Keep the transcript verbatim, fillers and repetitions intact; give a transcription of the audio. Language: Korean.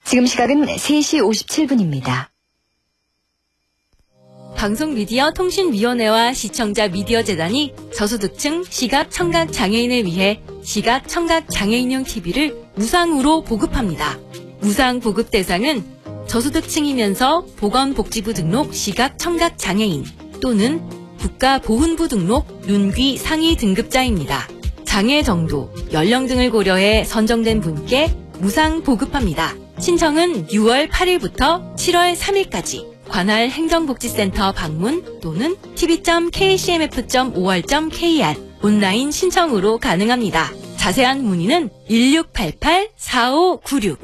지금 시각은 세 시 오십칠 분입니다. 방송미디어통신위원회와 시청자 미디어재단이 저소득층 시각 청각 장애인을 위해 시각 청각 장애인용 티비를 무상으로 보급합니다. 무상 보급 대상은 저소득층이면서 보건복지부 등록 시각 청각 장애인 또는 국가보훈부 등록 눈귀 상위 등급자입니다. 장애 정도, 연령 등을 고려해 선정된 분께 무상 보급합니다. 신청은 유월 팔일부터 칠월 삼일까지 관할 행정복지센터 방문 또는 티비 점 케이씨엠에프 점 오알 점 케이알 온라인 신청으로 가능합니다. 자세한 문의는 일육팔팔 사오구육